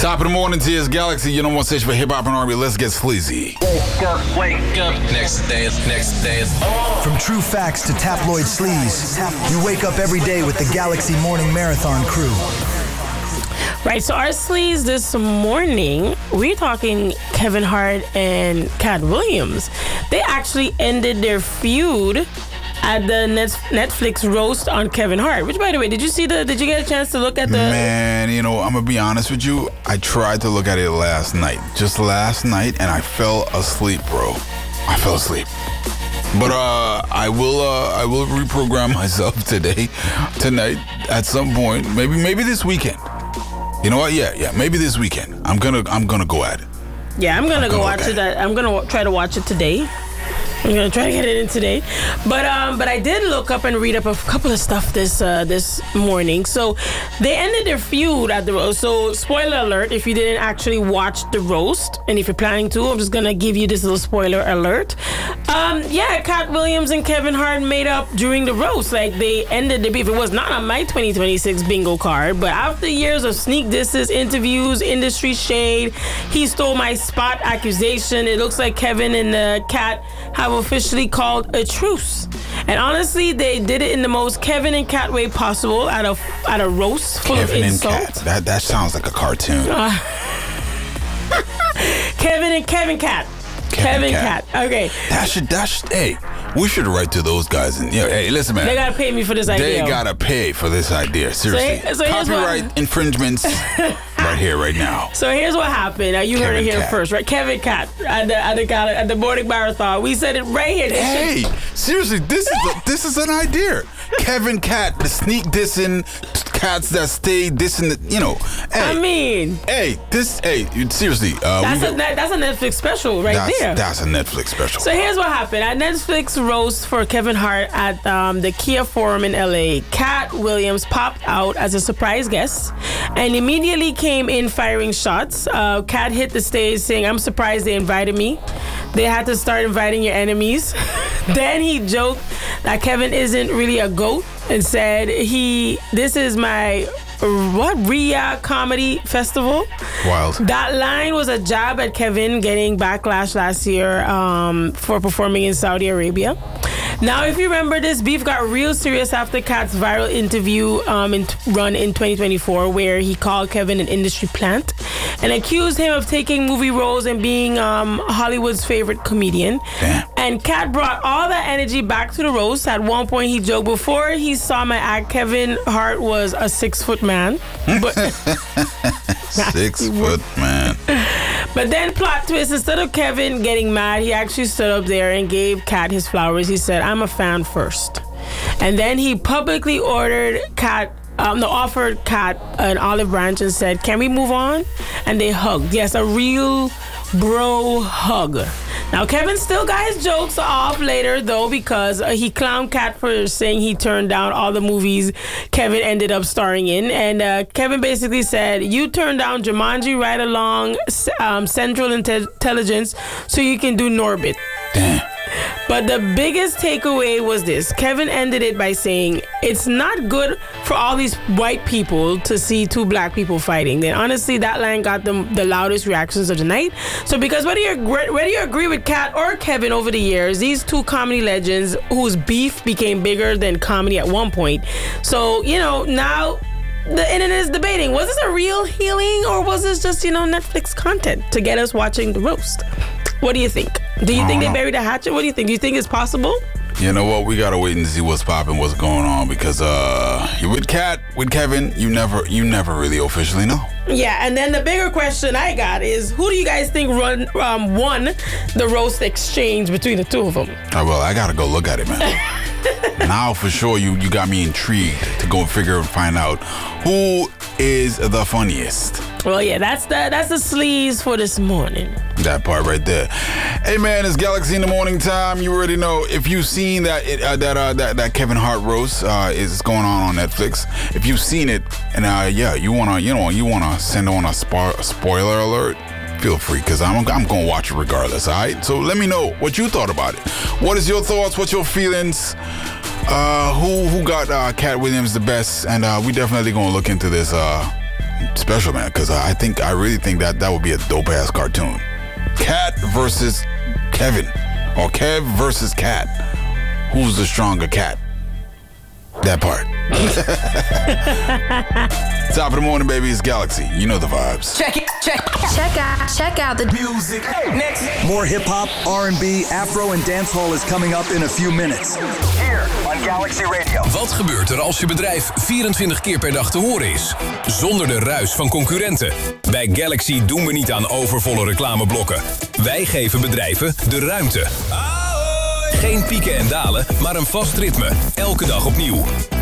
Top of the morning, TS Galaxy. You know what station for hip hop and R&B. Let's get sleazy. Wake up. Next day is on. From true facts to tabloid sleaze, you wake up every day with the Galaxy Morning Marathon crew. Right, so our sleaze this morning, we're talking Kevin Hart and Cat Williams. They actually ended their feud at the Netflix roast on Kevin Hart. Which, by the way, did you get a chance to look at the... Man, I'm going to be honest with you. I tried to look at it last night. Just last night, and I fell asleep, bro. I fell asleep. But I will reprogram myself tonight, at some point. Maybe this weekend. You know what? Yeah. Maybe this weekend. I'm gonna go at it. Yeah, I'm gonna go watch it. I'm gonna try to watch it today. I'm gonna try to get it in today, but I did look up and read up a couple of stuff this morning. So they ended their feud at the roast. So spoiler alert: if you didn't actually watch the roast, and if you're planning to, I'm just gonna give you this little spoiler alert. Cat Williams and Kevin Hart made up during the roast. Like, they ended the beef. It was not on my 2026 bingo card, but after years of sneak disses, interviews, industry shade, he stole my spot accusation. It looks like Kevin and Cat have officially called a truce. And honestly, they did it in the most Kevin and Cat way possible at a roast full of insults. Kevin and Cat. That sounds like a cartoon. Kevin and Kevin Cat. Kevin Cat. Okay. Hey, we should write to those guys. And hey, listen, man. They gotta pay me for this idea. They gotta pay for this idea. Seriously. So copyright infringements right here, right now. So here's what happened. You heard it here first, right? Kevin Cat at the morning marathon. We said it right here. Hey, seriously, this is an idea. Kevin Cat, the sneak dissing cats that stay dissing. Seriously. That's a Netflix special right there. That's a Netflix special. So here's what happened. At Netflix roast for Kevin Hart at the Kia Forum in LA, Cat Williams popped out as a surprise guest and immediately came in firing shots. Cat hit the stage saying, "I'm surprised they invited me. They had to start inviting your enemies." Then he joked that Kevin isn't really a goat and said, this is my RIA Comedy Festival. Wild. That line was a jab at Kevin getting backlash last year for performing in Saudi Arabia. Now, if you remember, this beef got real serious after Cat's viral interview run in 2024, where he called Kevin an industry plant and accused him of taking movie roles and being Hollywood's favorite comedian. Damn. And Cat brought all that energy back to the roast. At one point, he joked, before he saw my act, Kevin Hart was a 6-foot man. But 6 foot man. But then, plot twist, instead of Kevin getting mad, he actually stood up there and gave Cat his flowers. He said, "I'm a fan first." And then he publicly offered Cat an olive branch and said, "Can we move on?" And they hugged. Yes, a real bro hug. Now, Kevin still got his jokes off later, though, because he clowned Cat for saying he turned down all the movies Kevin ended up starring in. And Kevin basically said, "You turned down Jumanji, Ride Along, Central Intelligence, so you can do Norbit." Damn. But the biggest takeaway was this. Kevin ended it by saying, "It's not good for all these white people to see two black people fighting." Then honestly, that line got the loudest reactions of the night. So because whether you agree with Cat or Kevin over the years, these two comedy legends whose beef became bigger than comedy at one point. So, now the internet is debating, was this a real healing or was this just, Netflix content to get us watching the roast? What do you think? Do you think they buried a hatchet? What do you think? Do you think it's possible? You know what? We gotta wait and see what's popping, what's going on, because with Kevin, you never really officially know. Yeah, and then the bigger question I got is, who do you guys think won the roast exchange between the two of them? Well, I gotta go look at it, man. Now for sure, you got me intrigued to go figure and find out who is the funniest. Well, yeah, that's the sleaze for this morning. That part right there. Hey, man, it's Galaxy in the Morning Time. You already know. If you've seen that Kevin Hart roast is going on Netflix. If you've seen it, and you wanna send on a spoiler alert, feel free, because I'm gonna watch it regardless. All right. So let me know what you thought about it. What is your thoughts? What's your feelings? Who got Cat Williams the best? And we definitely gonna look into this special, man, because I really think that would be a dope-ass cartoon. Cat versus Kevin. Or Kev versus Cat. Who's the stronger cat? That part. Top of the morning, baby. It's Galaxy. You know the vibes. Check it. Check out the music. Next. More hip-hop, R&B, Afro en dancehall is coming up in a few minutes. Here on Galaxy Radio. Wat gebeurt er als je bedrijf 24 keer per dag te horen is? Zonder de ruis van concurrenten. Bij Galaxy doen we niet aan overvolle reclameblokken. Wij geven bedrijven de ruimte. Geen pieken en dalen, maar een vast ritme. Elke dag opnieuw.